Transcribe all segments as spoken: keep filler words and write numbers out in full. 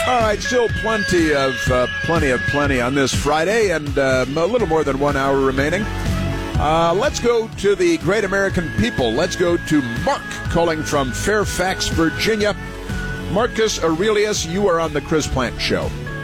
All right, still plenty of uh, plenty of plenty on this Friday, and uh, a little more than one hour remaining. Uh, let's go to the great American people. Let's go to Mark, calling from Fairfax, Virginia. Marcus Aurelius, you are on the Chris Plant Show.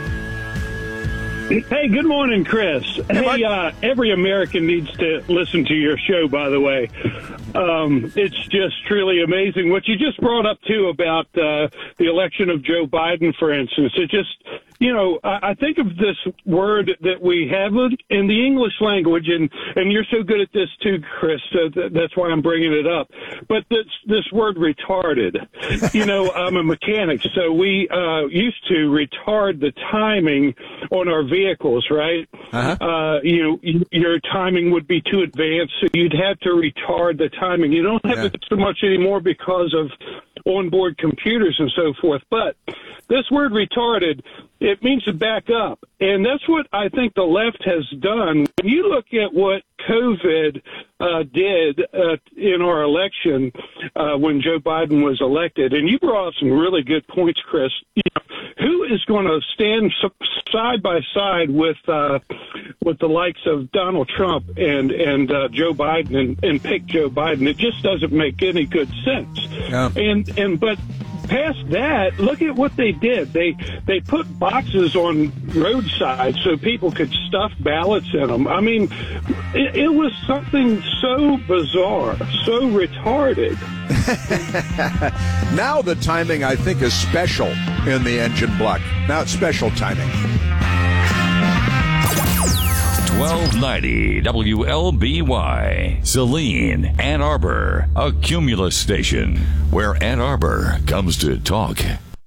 Hey, good morning, Chris. Hey, uh, every American needs to listen to your show, by the way. Um, it's just truly amazing. What you just brought up, too, about uh, the election of Joe Biden, for instance, it just, you know, I, I think of this word that we have in the English language, and, and you're so good at this, too, Chris, so th- that's why I'm bringing it up. But this, this word retarded, you know, I'm a mechanic, so we uh, used to retard the timing on our vehicles, right? Uh-huh. Uh, you know, your timing would be too advanced, so you'd have to retard the timing. You don't have yeah. to do so much anymore because of onboard computers and so forth. But this word retarded, it means to back up. And that's what I think the left has done. When you look at what COVID uh, did uh, in our election uh, when Joe Biden was elected, and you brought up some really good points, Chris. You know, who is going to stand side by side with uh, with the likes of Donald Trump and and uh, Joe Biden and, and pick Joe Biden? It just doesn't make any good sense. Yeah. And and but. Past that, look at what they did. They they put boxes on roadsides so people could stuff ballots in them. I mean, it, it was something so bizarre, so retarded. Now the timing, I think, is special in the engine block. Now it's special timing. twelve ninety W L B Y, Saline, Ann Arbor, a Cumulus station where Ann Arbor comes to talk.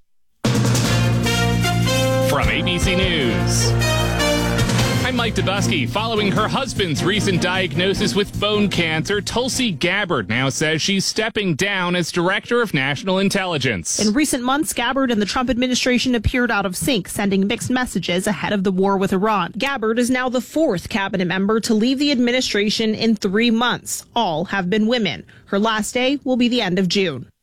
From A B C News, I'm Mike Dubusky. Following her husband's recent diagnosis with bone cancer, Tulsi Gabbard now says she's stepping down as Director of National Intelligence. In recent months, Gabbard and the Trump administration appeared out of sync, sending mixed messages ahead of the war with Iran. Gabbard is now the fourth cabinet member to leave the administration in three months. All have been women. Her last day will be the end of June.